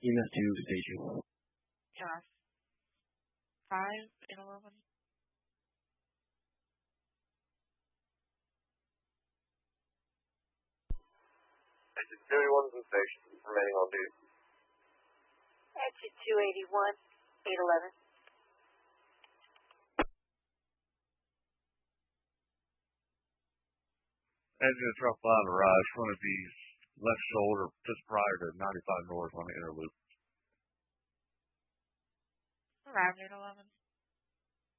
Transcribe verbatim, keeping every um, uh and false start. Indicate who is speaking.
Speaker 1: E M S two station.
Speaker 2: E M S five and eleven.
Speaker 3: Exit two eighty-one from station, remaining on duty.
Speaker 4: Exit two eighty-one, eight eleven.
Speaker 5: Engine is drop line arrives front of the left shoulder just prior to ninety-five north on the inner loop.
Speaker 2: Arrived at eleven.